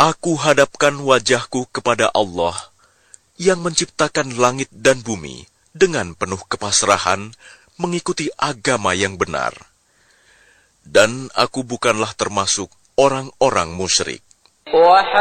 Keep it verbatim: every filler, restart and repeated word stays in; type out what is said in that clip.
Aku hadapkan wajahku kepada Allah yang menciptakan langit dan bumi dengan penuh kepasrahan mengikuti agama yang benar. Dan aku bukanlah termasuk orang-orang musyrik.